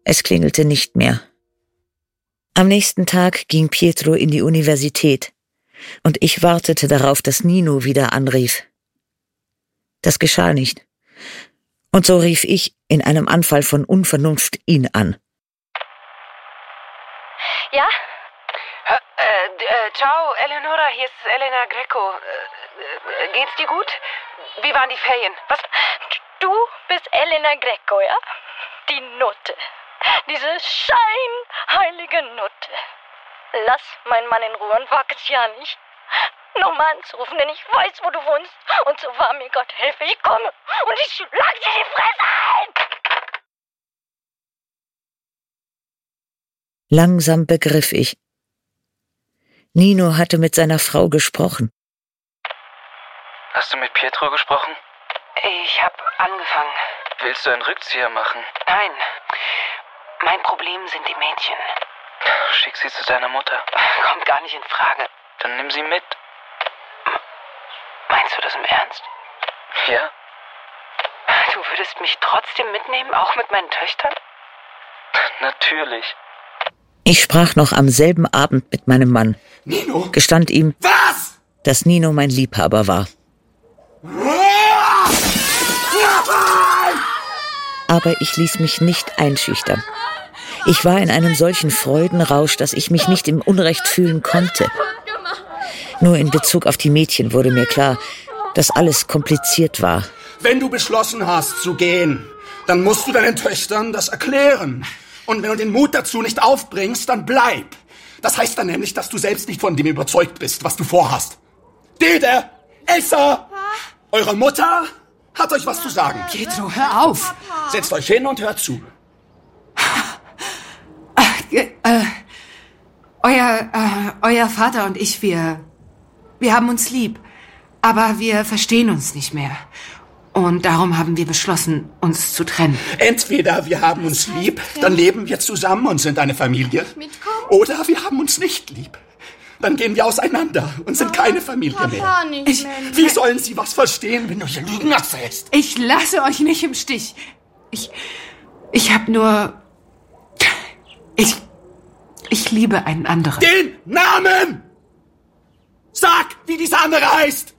Es klingelte nicht mehr. Am nächsten Tag ging Pietro in die Universität und ich wartete darauf, dass Nino wieder anrief. Das geschah nicht. Und so rief ich in einem Anfall von Unvernunft ihn an. Ja? Ciao, Eleonora, hier ist Elena Greco. Geht's dir gut? Wie waren die Ferien? Was? Du bist Elena Greco, ja? Die Nutte. Diese scheinheilige Nutte. Lass meinen Mann in Ruhe und wag es ja nicht, nochmal anzurufen, denn ich weiß, wo du wohnst. Und so wahr mir Gott helfe, ich komme und ich schlag dir die Fresse ein! Langsam begriff ich. Nino hatte mit seiner Frau gesprochen. Hast du mit Pietro gesprochen? Ich habe angefangen. Willst du einen Rückzieher machen? Nein. Mein Problem sind die Mädchen. Schick sie zu deiner Mutter. Kommt gar nicht in Frage. Dann nimm sie mit. Meinst du das im Ernst? Ja? Du würdest mich trotzdem mitnehmen, auch mit meinen Töchtern? Natürlich. Ich sprach noch am selben Abend mit meinem Mann. Nino? Gestand ihm, Was? dass Nino mein Liebhaber war. Aber ich ließ mich nicht einschüchtern. Ich war in einem solchen Freudenrausch, dass ich mich nicht im Unrecht fühlen konnte. Nur in Bezug auf die Mädchen wurde mir klar, dass alles kompliziert war. Wenn du beschlossen hast zu gehen, dann musst du deinen Töchtern das erklären. Und wenn du den Mut dazu nicht aufbringst, dann bleib. Das heißt dann nämlich, dass du selbst nicht von dem überzeugt bist, was du vorhast. Dede, Elsa, eure Mutter hat euch was zu sagen. Pietro, hör auf. Setzt euch hin und hört zu. Euer Vater und ich, wir haben uns lieb, aber wir verstehen uns nicht mehr. Und darum haben wir beschlossen, uns zu trennen. Entweder wir haben uns lieb, dann leben wir zusammen und sind eine Familie. Oder wir haben uns nicht lieb. Dann gehen wir auseinander und sind keine Familie mehr. Wie sollen sie was verstehen, wenn du hier Lügen erzählst? Ich lasse euch nicht im Stich. Ich hab nur... Ich liebe einen anderen. Den Namen! Sag, wie dieser andere heißt!